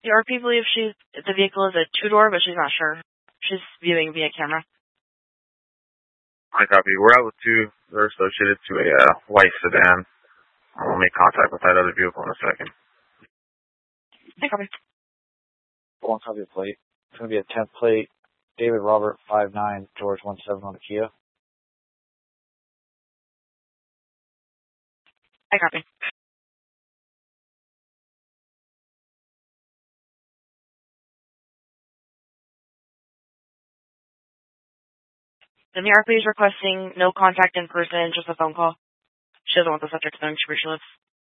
The RP believes the vehicle is a two-door, but she's not sure. She's viewing via camera. I copy. We're out with two. They're associated to a white sedan. I'll make contact with that other vehicle in a second. I copy. One copy of plate. It's going to be a 10th plate. David Robert 59 George 17 on the Kia. I copy. Then the RP is requesting no contact in person, just a phone call. She doesn't want the subject knowing where she lives.